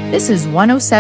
This is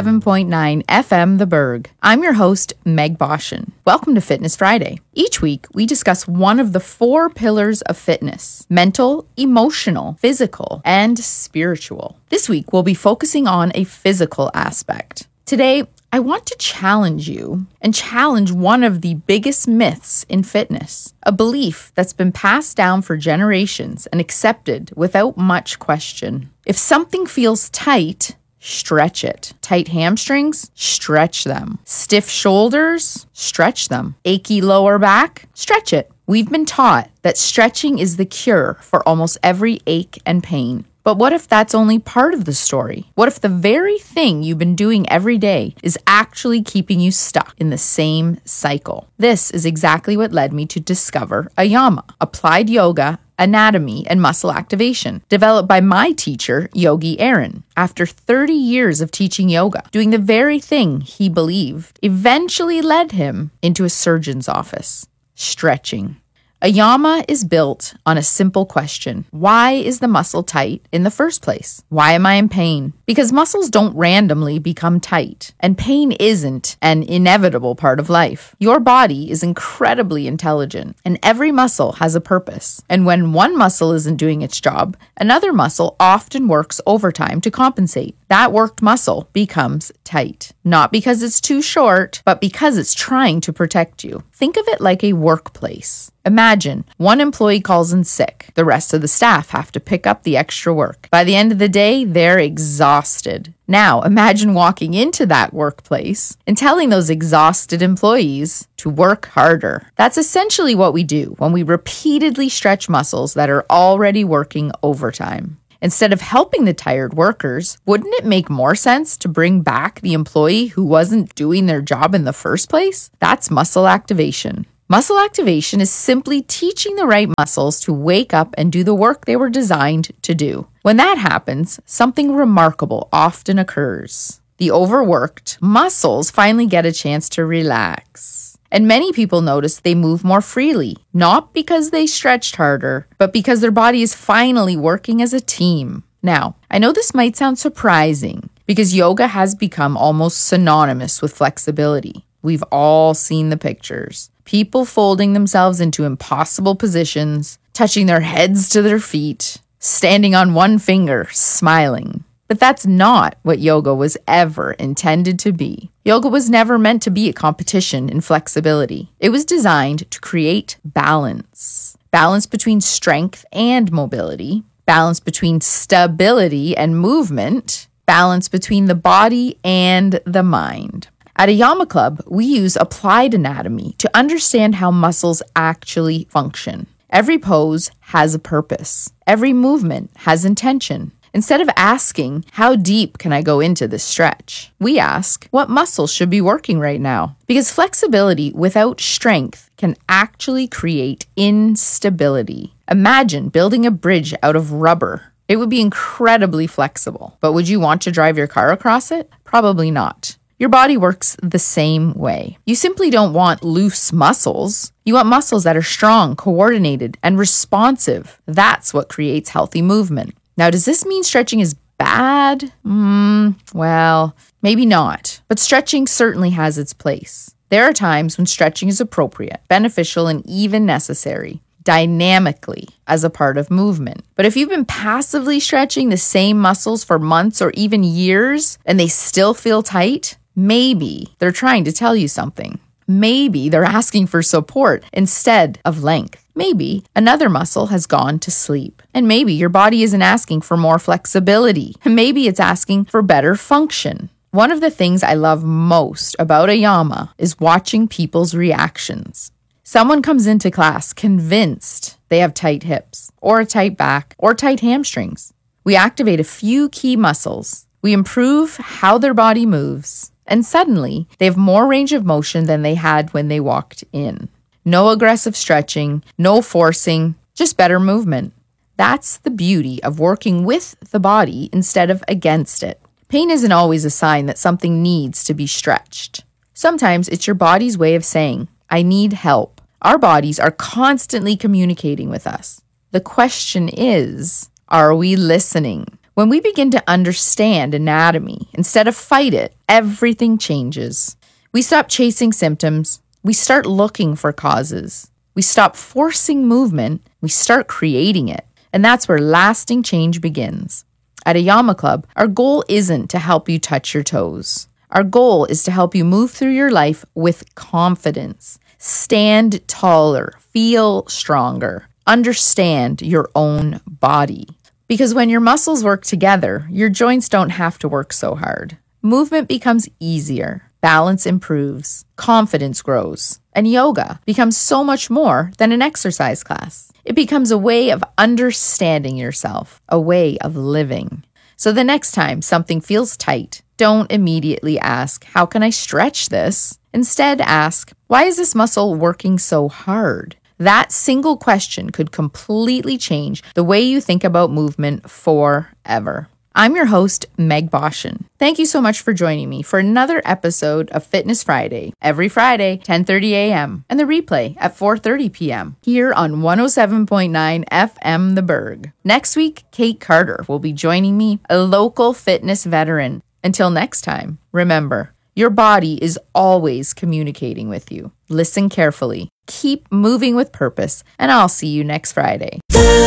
107.9 FM The Berg. I'm your host, Meg Boshin. Welcome to Fitness Friday. Each week, we discuss one of the 4 pillars of fitness: mental, emotional, physical, and spiritual. This week, we'll be focusing on a physical aspect. Today, I want to challenge you and challenge one of the biggest myths in fitness, a belief that's been passed down for generations and accepted without much question. If something feels tight, stretch it. Tight hamstrings? Stretch them. Stiff shoulders? Stretch them. Achy lower back? Stretch it. We've been taught that stretching is the cure for almost every ache and pain. But what if that's only part of the story? What if the very thing you've been doing every day is actually keeping you stuck in the same cycle? This is exactly what led me to discover AYAMA, Applied Yoga, Anatomy, and Muscle Activation, developed by my teacher, Yogi Aaron. After 30 years of teaching yoga, doing the very thing he believed eventually led him into a surgeon's office: stretching. AYAMA is built on a simple question. Why is the muscle tight in the first place? Why am I in pain? Because muscles don't randomly become tight, and pain isn't an inevitable part of life. Your body is incredibly intelligent, and every muscle has a purpose. And when one muscle isn't doing its job, another muscle often works overtime to compensate. That worked muscle becomes tight, not because it's too short, but because it's trying to protect you. Think of it like a workplace. Imagine one employee calls in sick. The rest of the staff have to pick up the extra work. By the end of the day, they're exhausted. Now, imagine walking into that workplace and telling those exhausted employees to work harder. That's essentially what we do when we repeatedly stretch muscles that are already working overtime. Instead of helping the tired workers, wouldn't it make more sense to bring back the employee who wasn't doing their job in the first place? That's muscle activation. Muscle activation is simply teaching the right muscles to wake up and do the work they were designed to do. When that happens, something remarkable often occurs. The overworked muscles finally get a chance to relax. And many people notice they move more freely, not because they stretched harder, but because their body is finally working as a team. Now, I know this might sound surprising because yoga has become almost synonymous with flexibility. We've all seen the pictures. People folding themselves into impossible positions, touching their heads to their feet, standing on one finger, smiling. But that's not what yoga was ever intended to be. Yoga was never meant to be a competition in flexibility. It was designed to create balance. Balance between strength and mobility, balance between stability and movement, balance between the body and the mind. At AYAMA Club, we use applied anatomy to understand how muscles actually function. Every pose has a purpose. Every movement has intention. Instead of asking, how deep can I go into this stretch? We ask, what muscles should be working right now? Because flexibility without strength can actually create instability. Imagine building a bridge out of rubber. It would be incredibly flexible, but would you want to drive your car across it? Probably not. Your body works the same way. You simply don't want loose muscles. You want muscles that are strong, coordinated, and responsive. That's what creates healthy movement. Now, does this mean stretching is bad? Well, maybe not. But stretching certainly has its place. There are times when stretching is appropriate, beneficial, and even necessary, dynamically as a part of movement. But if you've been passively stretching the same muscles for months or even years and they still feel tight, maybe they're trying to tell you something. Maybe they're asking for support instead of length. Maybe another muscle has gone to sleep. And maybe your body isn't asking for more flexibility. Maybe it's asking for better function. One of the things I love most about AYAMA is watching people's reactions. Someone comes into class convinced they have tight hips, or a tight back, or tight hamstrings. We activate a few key muscles. We improve how their body moves. And suddenly, they have more range of motion than they had when they walked in. No aggressive stretching, no forcing, just better movement. That's the beauty of working with the body instead of against it. Pain isn't always a sign that something needs to be stretched. Sometimes it's your body's way of saying, I need help. Our bodies are constantly communicating with us. The question is, are we listening? When we begin to understand anatomy instead of fight it, everything changes. We stop chasing symptoms. We start looking for causes. We stop forcing movement. We start creating it. And that's where lasting change begins. At Ayama Club, our goal isn't to help you touch your toes. Our goal is to help you move through your life with confidence. Stand taller, feel stronger, understand your own body. Because when your muscles work together, your joints don't have to work so hard. Movement becomes easier, balance improves, confidence grows, and yoga becomes so much more than an exercise class. It becomes a way of understanding yourself, a way of living. So the next time something feels tight, don't immediately ask, how can I stretch this? Instead, ask, why is this muscle working so hard? That single question could completely change the way you think about movement forever. I'm your host, Meg Boshin. Thank you so much for joining me for another episode of Fitness Friday, every Friday, 10:30 a.m., and the replay at 4:30 p.m. here on 107.9 FM The Berg. Next week, Kate Carter will be joining me, a local fitness veteran. Until next time, remember, your body is always communicating with you. Listen carefully, keep moving with purpose, and I'll see you next Friday.